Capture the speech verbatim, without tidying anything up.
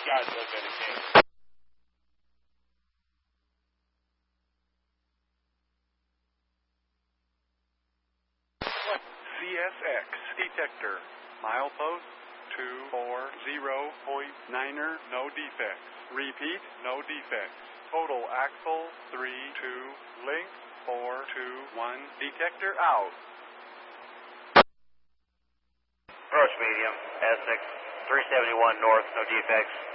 God, so dedicated. C S X detector. Milepost two four zero point niner, no defects. Repeat, no defects. Total axle three two, link four two one, detector out. Approach medium, S six, three seventy-one north, no defects.